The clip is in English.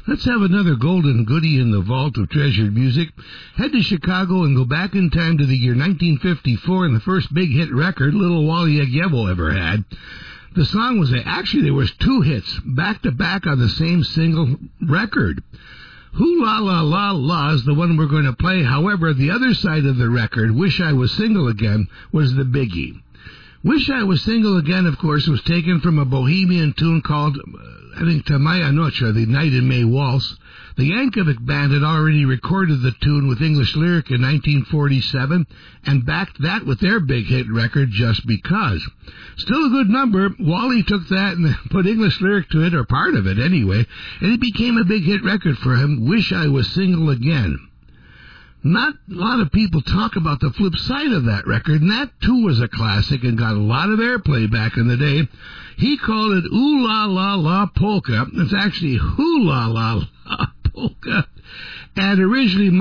Let's have another golden goodie in the vault of treasured music. Head to Chicago and go back in time to the year 1954 and the first big hit record Little Wally Egyevo ever had. The song was, actually there was two hits, back-to-back on the same single record. Who La La La La is the one we're going to play. However, the other side of the record, Wish I Was Single Again, was the biggie. Wish I Was Single Again, of course, was taken from a Bohemian tune called, I think, Tamaya Noche, the Night in May Waltz. The Yankovic Band had already recorded the tune with English lyric in 1947 and backed that with their big hit record, Just Because. Still a good number. Wally took that and put English lyric to it, or part of it anyway, and it became a big hit record for him, Wish I Was Single Again. Not a lot of people talk about the flip side of that record, and that too was a classic and got a lot of airplay back in the day. He called it Ooh La La La Polka. It's actually Hoo La La La Polka. And originally